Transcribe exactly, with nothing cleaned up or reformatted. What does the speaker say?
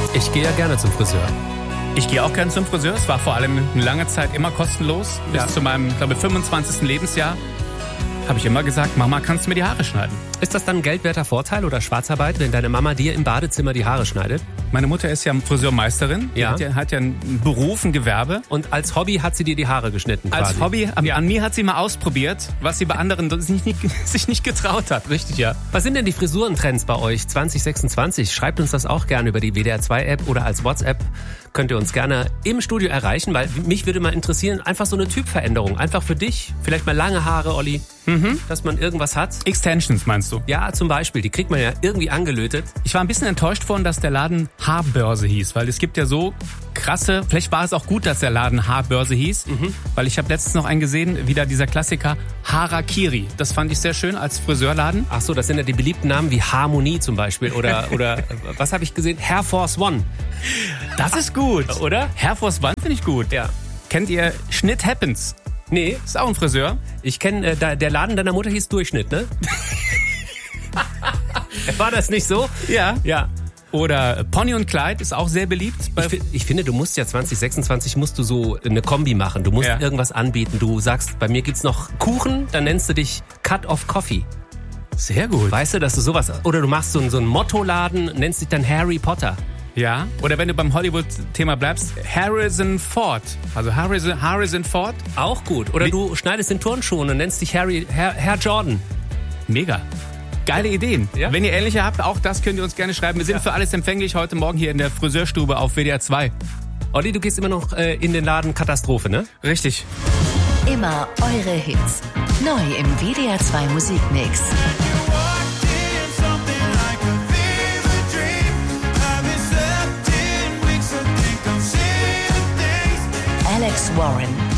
Ich gehe ja gerne zum Friseur. Ich gehe auch gerne zum Friseur. Es war vor allem eine lange Zeit immer kostenlos. Bis Ja. zu meinem, glaube ich, fünfundzwanzigsten Lebensjahr habe ich immer gesagt, Mama, kannst du mir die Haare schneiden? Ist das dann ein geldwerter Vorteil oder Schwarzarbeit, wenn deine Mama dir im Badezimmer die Haare schneidet? Meine Mutter ist ja Friseurmeisterin. Die Ja. hat ja, hat ja einen Beruf, ein Gewerbe. Und als Hobby hat sie dir die Haare geschnitten Als quasi. Hobby, an, Ja. an mir hat sie mal ausprobiert, was sie bei anderen sich nicht, sich nicht getraut hat. Richtig, ja. Was sind denn die Frisurentrends bei euch zwanzig sechsundzwanzig? Schreibt uns das auch gerne über die W D R zwei App oder als WhatsApp. Könnt ihr uns gerne im Studio erreichen, weil mich würde mal interessieren, einfach so eine Typveränderung. Einfach für dich, vielleicht mal lange Haare, Olli, mhm. dass man irgendwas hat. Extensions meinst du? Ja, zum Beispiel, die kriegt man ja irgendwie angelötet. Ich war ein bisschen enttäuscht von, dass der Laden Haarbörse hieß, weil es gibt ja so krasse, vielleicht war es auch gut, dass der Laden Haarbörse hieß, mhm. weil ich habe letztens noch einen gesehen, wieder dieser Klassiker Harakiri. Das fand ich sehr schön als Friseurladen. Ach so, das sind ja die beliebten Namen wie Harmonie zum Beispiel oder, oder was habe ich gesehen? Hair Force One. Das ist gut. Oder? Hair Force One finde ich gut. Ja. Kennt ihr Schnitt Happens? Nee, Ist auch ein Friseur. ich kenne, äh, da- der Laden deiner Mutter hieß Durchschnitt, ne? War das nicht so? Ja. Ja. Oder Pony und Clyde ist auch sehr beliebt. Bei Ich, fi- ich finde, du musst ja zwanzig sechsundzwanzig musst du so eine Kombi machen. Du musst Ja. irgendwas anbieten. Du sagst, bei mir gibt's noch Kuchen, dann nennst du dich Cut of Coffee. sehr gut. Weißt du, dass du sowas... Oder du machst so, einen- so einen Mottoladen, nennst dich dann Harry Potter. Ja. Oder wenn du beim Hollywood-Thema bleibst, Harrison Ford. Also Harrison, Harrison Ford. Auch gut. Oder Wie- du schneidest den Turnschuh und nennst dich Harry, Herr, Herr Jordan. Mega. Geile Ideen. Ja. Wenn ihr ähnliche habt, auch das könnt ihr uns gerne schreiben. Wir sind Ja. für alles empfänglich heute Morgen hier in der Friseurstube auf W D R zwei. Olli, du gehst immer noch äh, in den Laden Katastrophe, ne? Richtig. Immer eure Hits. Neu im W D R zwei Musikmix. Alex Warren.